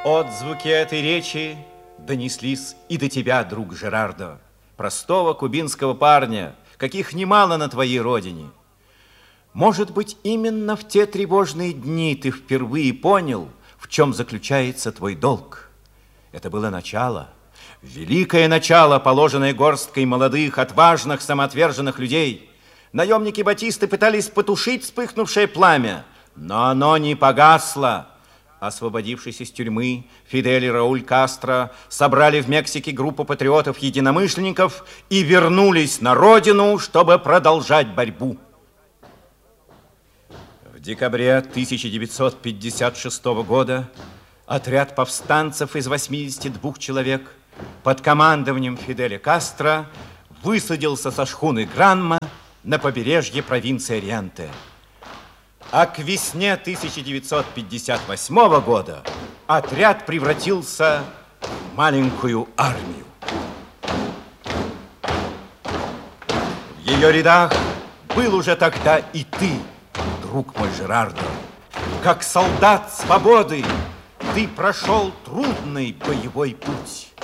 Отзвуки этой речи донеслись и до тебя, друг Жерардо, простого кубинского парня, каких немало на твоей родине. Может быть, именно в те тревожные дни ты впервые понял, в чем заключается твой долг. Это было начало, великое начало, положенное горсткой молодых, отважных, самоотверженных людей. Наемники Батисты пытались потушить вспыхнувшее пламя, но оно не погасло. Освободившись из тюрьмы, Фидель и Рауль Кастро собрали в Мексике группу патриотов-единомышленников и вернулись на родину, чтобы продолжать борьбу. В декабре 1956 года отряд повстанцев из 82 человек под командованием Фиделя Кастро высадился со шхуны Гранма на побережье провинции Ориенте. А к весне 1958 года отряд превратился в маленькую армию. В ее рядах был уже тогда и ты, друг мой Жерардо. Как солдат свободы ты прошел трудный боевой путь.